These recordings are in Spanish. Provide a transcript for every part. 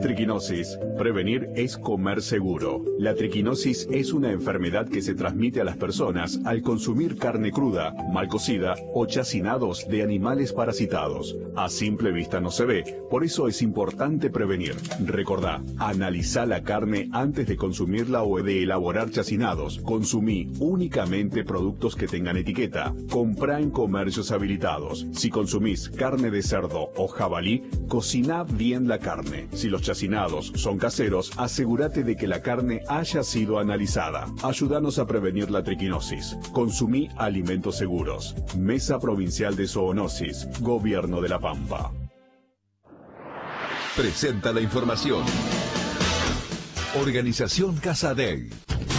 triquinosis. Prevenir es comer seguro. La triquinosis es una enfermedad que se transmite a las personas al consumir carne cruda, mal cocida o chacinados de animales parasitados. A simple vista no se ve, por eso es importante prevenir. Recordá, analizá la carne antes de consumirla o de elaborar chacinados. Consumí únicamente productos que tengan etiqueta. Comprá en comercios habilitados. Si consumís carne de cerdo o jabalí, cociná bien la carne. Si los chacinados son caseros, asegúrate de que la carne haya sido analizada. Ayúdanos a prevenir la triquinosis. Consumí alimentos seguros. Mesa Provincial de Zoonosis. Gobierno de La Pampa. Presenta la información. Organización Casadei.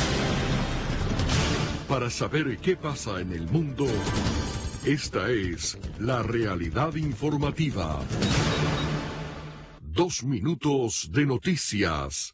Para saber qué pasa en el mundo, esta es la realidad informativa. 2 minutos de noticias.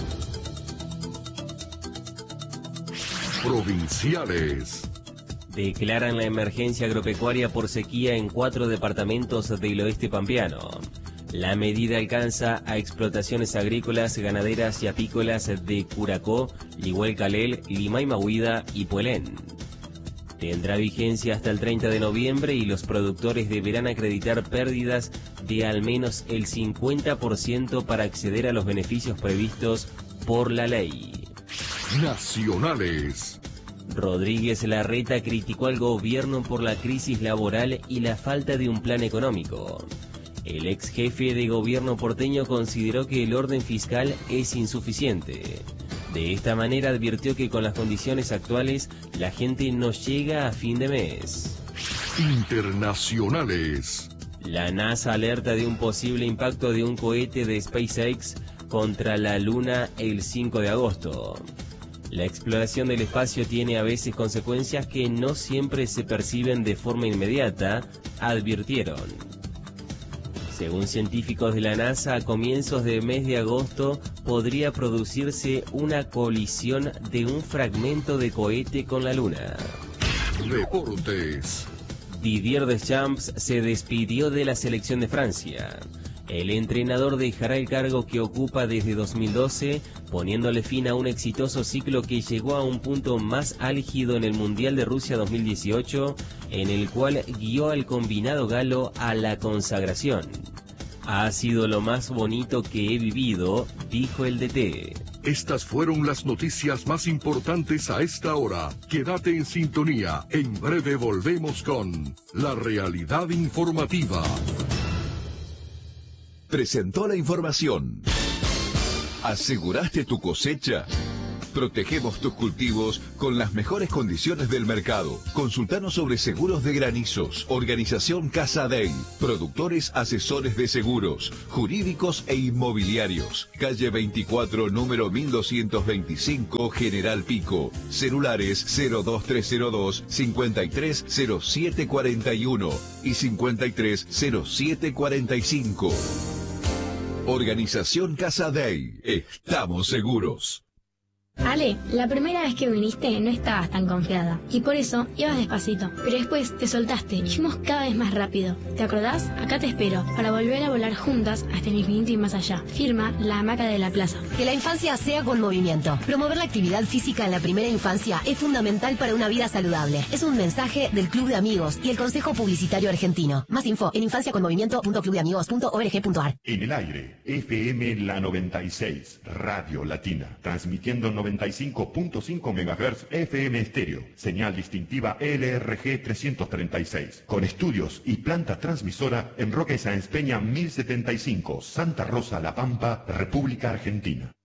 Provinciales. Declaran la emergencia agropecuaria por sequía en 4 departamentos del oeste pampeano. La medida alcanza a explotaciones agrícolas, ganaderas y apícolas de Curacó, Ligüel Calel, Limay Mahuida y Puelén. Tendrá vigencia hasta el 30 de noviembre y los productores deberán acreditar pérdidas de al menos el 50% para acceder a los beneficios previstos por la ley. Nacionales. Rodríguez Larreta criticó al gobierno por la crisis laboral y la falta de un plan económico. El ex jefe de gobierno porteño consideró que el orden fiscal es insuficiente. De esta manera advirtió que con las condiciones actuales la gente no llega a fin de mes. Internacionales. La NASA alerta de un posible impacto de un cohete de SpaceX contra la Luna el 5 de agosto. La exploración del espacio tiene a veces consecuencias que no siempre se perciben de forma inmediata, advirtieron. Según científicos de la NASA, a comienzos del mes de agosto podría producirse una colisión de un fragmento de cohete con la Luna. Deportes. Didier Deschamps se despidió de la selección de Francia. El entrenador dejará el cargo que ocupa desde 2012, poniéndole fin a un exitoso ciclo que llegó a un punto más álgido en el Mundial de Rusia 2018, en el cual guió al combinado galo a la consagración. Ha sido lo más bonito que he vivido, dijo el DT. Estas fueron las noticias más importantes a esta hora. Quédate en sintonía. En breve volvemos con la realidad informativa. Presentó la información. ¿Aseguraste tu cosecha? Protegemos tus cultivos con las mejores condiciones del mercado. Consultanos sobre seguros de granizos. Organización Casadei. Productores asesores de seguros, jurídicos e inmobiliarios. Calle 24, número 1225, General Pico. Celulares 02302 530741 y 530745. Organización Casadei. Estamos seguros. Ale, la primera vez que viniste no estabas tan confiada y por eso ibas despacito, pero después te soltaste y fuimos cada vez más rápido. ¿Te acordás? Acá te espero para volver a volar juntas hasta el infinito y más allá. Firma La Hamaca de la Plaza. Que la infancia sea con movimiento. Promover la actividad física en la primera infancia es fundamental para una vida saludable. Es un mensaje del Club de Amigos y el Consejo Publicitario Argentino. Más info en infanciaconmovimiento.clubdeamigos.org.ar. En el aire, FM La 96, Radio Latina, transmitiendo 95.5 MHz FM estéreo, señal distintiva LRG 336, con estudios y planta transmisora en Roque Sáenz Peña 1075, Santa Rosa, La Pampa, República Argentina.